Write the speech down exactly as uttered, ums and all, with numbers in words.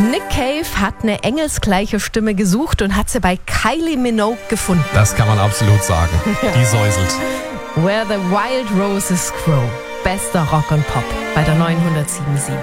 Nick Cave hat eine engelsgleiche Stimme gesucht und hat sie bei Kylie Minogue gefunden. Das kann man absolut sagen. Ja. Die säuselt. Where the Wild Roses Grow. Bester Rock und Pop bei der neunhundertsieben Komma sieben.